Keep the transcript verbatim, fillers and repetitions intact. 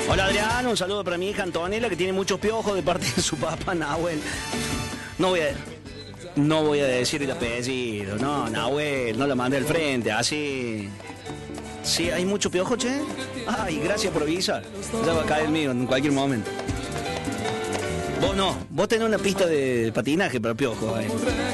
Hola Adrián, un saludo para mi hija Antonella, que tiene muchos piojos de parte de su papá Nahuel. No voy a, no voy a decir el apellido, no, Nahuel, no la mandé al frente, así. Sí, hay mucho piojo, che. Ay, gracias por avisar. Ya va a caer el mío en cualquier momento. Vos no, vos tenés una pista de patinaje para piojos ahí.